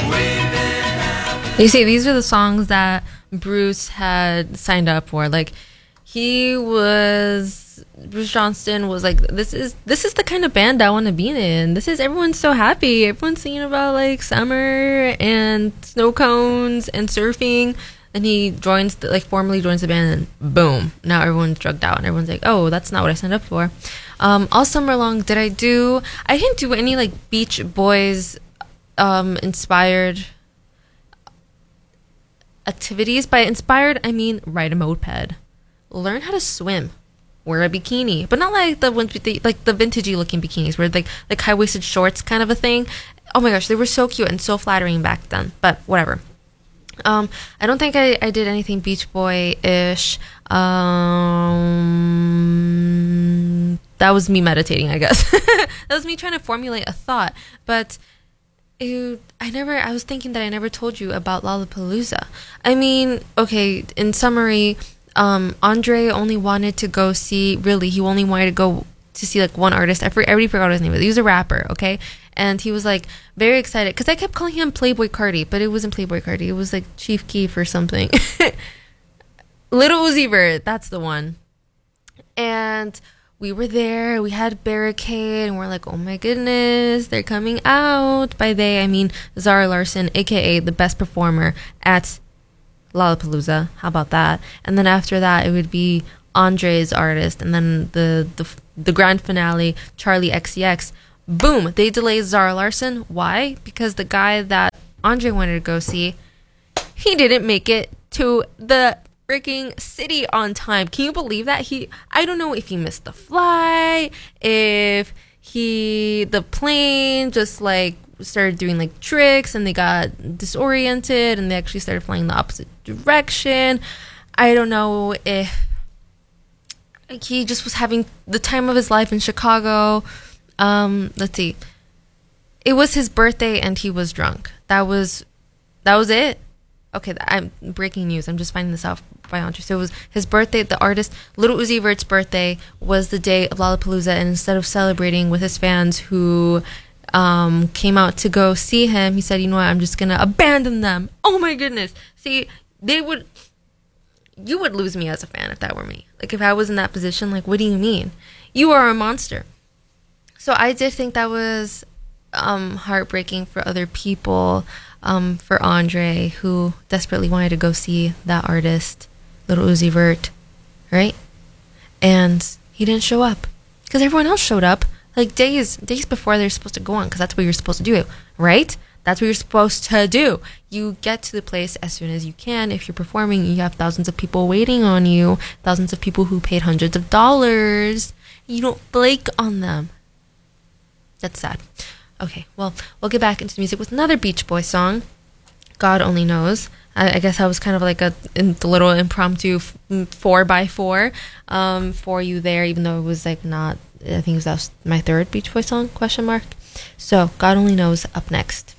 You see, these are the songs that Bruce had signed up for. Like, Bruce Johnston was like, this is the kind of band I want to be in. Everyone's so happy. Everyone's singing about like summer and snow cones and surfing. And he formally joins the band, and boom, now everyone's drugged out and everyone's like, oh, that's not what I signed up for. All summer long, I didn't do any like Beach Boys inspired activities. By inspired, I mean ride a moped, learn how to swim, wear a bikini, but not like the vintagey looking bikinis where like high-waisted shorts kind of a thing. Oh my gosh, they were so cute and so flattering back then, but whatever. I don't think I did anything Beach Boy-ish. That was me meditating, I guess. That was me trying to formulate a thought, but I was thinking that I never told you about Lollapalooza. I mean, okay, in summary, Andre only wanted to go see, he only wanted to go to see like one artist. I already forgot his name, but he was a rapper, okay? And he was like very excited because I kept calling him Playboy Carti, but it wasn't Playboy Carti. It was like Chief Keef or something. Little Uzi Vert, that's the one. And we were there, we had barricade, and we're like, oh my goodness, they're coming out. By they, I mean Zara Larsson, aka the best performer at Lollapalooza. How about that? And then after that, it would be Andre's artist, and then the grand finale, Charlie XCX. Boom, they delayed Zara Larsson. Why? Because the guy that Andre wanted to go see, he didn't make it to the freaking city on time. Can you believe that? I don't know if he missed the flight, if the plane just like started doing like tricks and they got disoriented and they actually started flying the opposite direction. I don't know if he just was having the time of his life in Chicago. Let's see. It was his birthday and he was drunk. That was it. Okay, I'm breaking news. I'm just finding this out by Andre. So it was his birthday. The artist, Little Uzi Vert's birthday, was the day of Lollapalooza. And instead of celebrating with his fans who came out to go see him, he said, you know what, I'm just going to abandon them. Oh my goodness. See, you would lose me as a fan if that were me. Like, if I was in that position, like, what do you mean? You are a monster. So I did think that was heartbreaking for other people. For Andre, who desperately wanted to go see that artist, Little Uzi Vert, right? And he didn't show up because everyone else showed up like days before they're supposed to go on, because that's what you're supposed to do, right? That's what you're supposed to do. You get to the place as soon as you can. If you're performing, you have thousands of people waiting on you, thousands of people who paid hundreds of dollars. You don't flake on them. That's sad. Okay, well, we'll get back into the music with another Beach Boys song, God Only Knows. I guess that was kind of like a little impromptu 4x4 for you there, even though it was like not, I think that was my third Beach Boys song, question mark. So, God Only Knows up next.